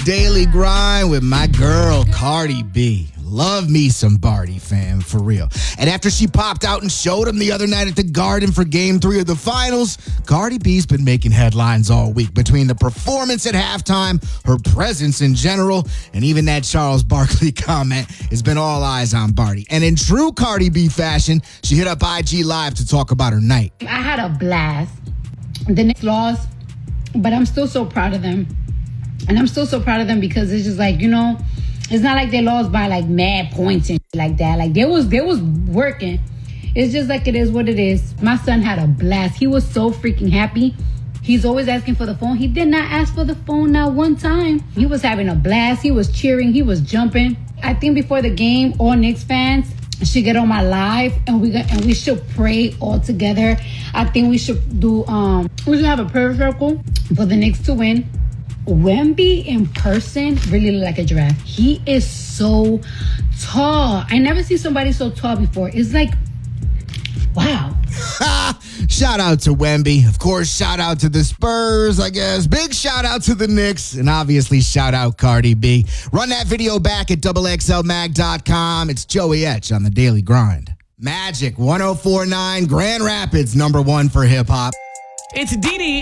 Daily Grind with my girl, Cardi B. Love me some Barty, fam, for real. And after she popped out and showed him the other night at the Garden for Game 3 of the Finals, Cardi B's been making headlines all week between the performance at halftime, her presence in general, and even that Charles Barkley comment. It's been all eyes on Barty. And in true Cardi B fashion, she hit up IG Live to talk about her night. I had a blast. The Knicks lost, but I'm still so proud of them. And I'm still so proud of them because it's just like, it's not like they lost by like mad points and like that. Like they was working. It's just like it is what it is. My son had a blast. He was so freaking happy. He's always asking for the phone. He did not ask for the phone not one time. He was having a blast. He was cheering. He was jumping. I think before the game, all Knicks fans should get on my live and we should pray all together. I think we should do we should have a prayer circle for the Knicks to win. Wemby in person really look like a giraffe. He is so tall. I never see somebody so tall before. It's like, wow. Shout out to Wemby. Of course, shout out to the Spurs, I guess. Big shout out to the Knicks. And obviously, shout out Cardi B. Run that video back at XXLMag.com. It's Joey Etch on the Daily Grind. Magic 104.9 Grand Rapids, #1 for hip hop. It's Didi